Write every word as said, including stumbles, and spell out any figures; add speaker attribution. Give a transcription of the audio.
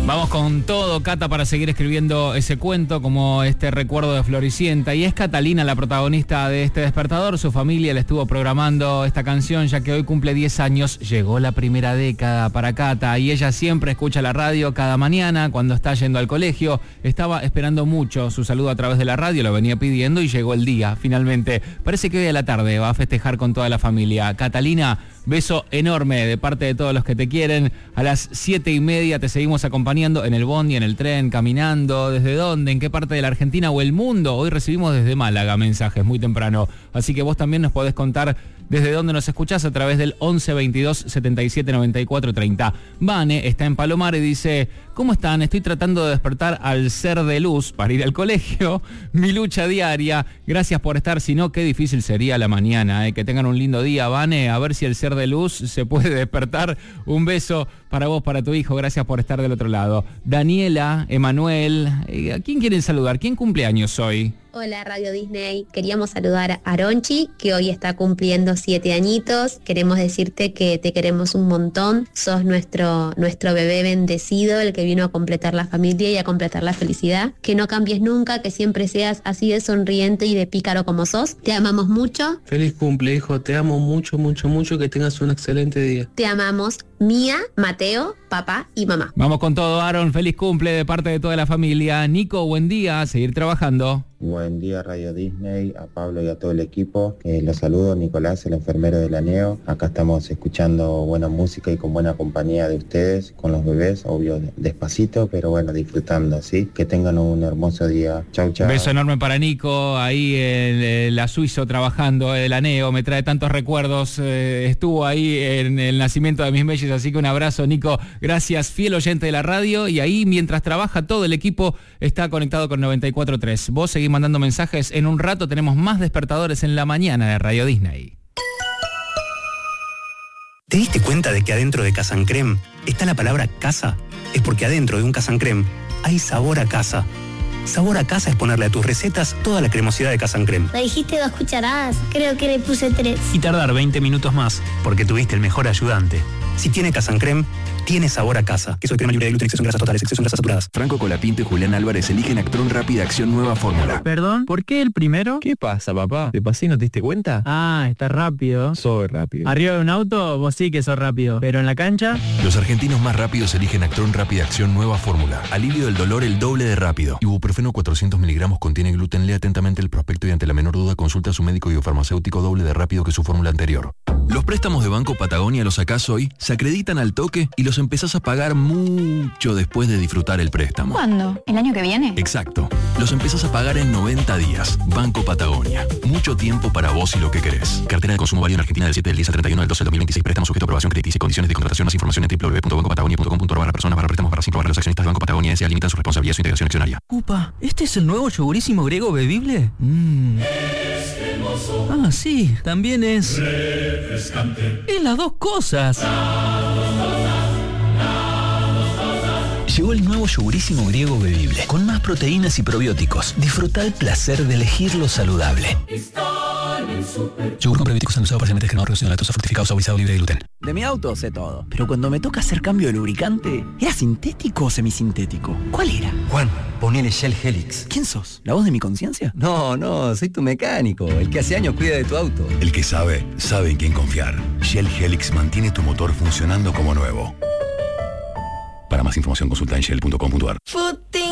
Speaker 1: Vamos con todo, Cata, para seguir escribiendo ese cuento como este recuerdo de Floricienta. Y es Catalina la protagonista de este despertador. Su familia le estuvo programando esta canción ya que hoy cumple diez años. Llegó la primera década para Cata y ella siempre escucha la radio cada mañana cuando está yendo al colegio. Estaba esperando mucho su saludo a través de la radio, lo venía pidiendo y llegó el día, finalmente. Parece que hoy a la tarde va a festejar con toda la familia. Catalina, beso enorme de parte de todos los que te quieren. A las siete y media te seguimos acompañando en el bondi, en el tren, caminando. ¿Desde dónde? ¿En qué parte de la Argentina o el mundo? Hoy recibimos desde Málaga mensajes muy temprano. Así que vos también nos podés contar desde dónde nos escuchás a través del once veintidós setenta y siete noventa y cuatro treinta. Vane está en Palomar y dice: ¿cómo están? Estoy tratando de despertar al ser de luz para ir al colegio. Mi lucha diaria. Gracias por estar. Si no, qué difícil sería la mañana. ¿eh? Que tengan un lindo día, Vane. A ver si el ser de luz se puede despertar. Un beso para vos, para tu hijo. Gracias por estar del otro lado. Daniela, Emanuel, ¿a quién quieren saludar? ¿Quién cumple años hoy?
Speaker 2: Hola Radio Disney, queríamos saludar a Aronchi, que hoy está cumpliendo siete añitos. Queremos decirte que te queremos un montón, sos nuestro, nuestro bebé bendecido, el que vino a completar la familia y a completar la felicidad. Que no cambies nunca, que siempre seas así de sonriente y de pícaro como sos. Te amamos mucho.
Speaker 3: Feliz cumple, hijo, te amo mucho, mucho, mucho, que tengas un excelente día.
Speaker 2: Te amamos, Mía, Mateo, papá y mamá.
Speaker 1: Vamos con todo, Aaron, feliz cumple de parte de toda la familia. Nico, buen día, a seguir trabajando.
Speaker 4: Buen día Radio Disney, a Pablo y a todo el equipo. Eh, los saludo, Nicolás, el enfermero del ANEO. Acá estamos escuchando buena música y con buena compañía de ustedes, con los bebés, obvio, despacito, pero bueno, disfrutando, ¿sí? Que tengan un hermoso día. Chau, chau.
Speaker 1: Beso enorme para Nico, ahí en, en la Suizo trabajando, el ANEO, me trae tantos recuerdos. Eh, estuvo ahí en el nacimiento de mis mellis, así que un abrazo, Nico. Gracias, fiel oyente de la radio. Y ahí, mientras trabaja, todo el equipo está conectado con noventa y cuatro punto tres. Vos seguís mandando mensajes. En un rato tenemos más despertadores en la mañana de Radio Disney.
Speaker 5: ¿Te diste cuenta de que adentro de Casan Creme está la palabra casa? Es porque adentro de un Casan Creme hay sabor a casa. Sabor a casa es ponerle a tus recetas toda la cremosidad de Casan Creme.
Speaker 6: Me dijiste dos cucharadas, creo que le puse tres.
Speaker 5: Y tardar veinte minutos más, porque tuviste el mejor ayudante. Si tiene Casan Creme, tiene sabor a casa. Queso de crema libre de gluten, exceso en grasas totales, exceso en grasas saturadas.
Speaker 7: Franco Colapinto y Julián Álvarez eligen Actron Rápida Acción Nueva Fórmula.
Speaker 8: ¿Perdón? ¿Por qué el primero?
Speaker 9: ¿Qué pasa, papá? ¿De pasé no te diste cuenta?
Speaker 8: Ah, está rápido.
Speaker 9: Soy rápido.
Speaker 8: Arriba de un auto, vos sí que sos rápido. Pero en la cancha...
Speaker 7: Los argentinos más rápidos eligen Actron Rápida Acción Nueva Fórmula. Alivio del dolor el doble de rápido. Ibuprofeno cuatrocientos miligramos contiene gluten. Lea atentamente el prospecto y ante la menor duda consulta a su médico biofarmacéutico doble de rápido que su fórmula anterior. Los préstamos de Banco Patagonia los sacás hoy, se acreditan al toque y los empezás a pagar mucho después de disfrutar el préstamo.
Speaker 10: ¿Cuándo? ¿El año que viene?
Speaker 7: Exacto. Los empezás a pagar en noventa días. Banco Patagonia. Mucho tiempo para vos y lo que querés. Cartera de consumo válido en Argentina del siete del diez al treinta y uno del doce del dos mil veintiséis. Préstamo sujeto a aprobación crediticia y condiciones de contratación. Más información en doble u doble u doble u punto banco patagonia punto com punto ar barra personas barra préstamos barra cinco barra los accionistas de Banco Patagonia S A limitan su responsabilidad y su integración accionaria.
Speaker 11: Upa, ¿este es el nuevo yogurísimo griego bebible? Mmm. Ah, sí, también es... refrescante. Es las dos cosas. Llegó el nuevo yogurísimo griego bebible, con más proteínas y probióticos. Disfruta el placer de elegir lo saludable. Yogur con probióticos endulzado parcialmente descremado, reducido en lactosa, fortificado, saborizado, libre de gluten.
Speaker 12: De mi auto sé todo, pero cuando me toca hacer cambio de lubricante, ¿era sintético o semisintético? ¿Cuál era?
Speaker 13: Juan, ponele Shell Helix.
Speaker 12: ¿Quién sos? ¿La voz de mi conciencia?
Speaker 13: No, no, soy tu mecánico, el que hace años cuida de tu auto.
Speaker 14: El que sabe, sabe en quién confiar. Shell Helix mantiene tu motor funcionando como nuevo. Para más información consulta en shell punto com punto ar.